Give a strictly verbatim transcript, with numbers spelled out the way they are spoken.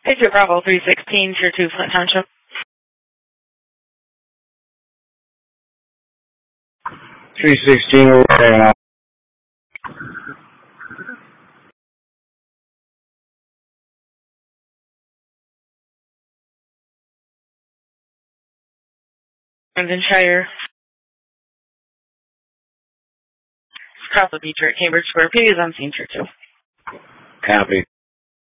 Patriot Bravo three sixteen, Tier two, Flint Township. three sixteen, we're right now. Shire. Cross the Beach at Cambridge Square. P is on scene, Tier two. Copy.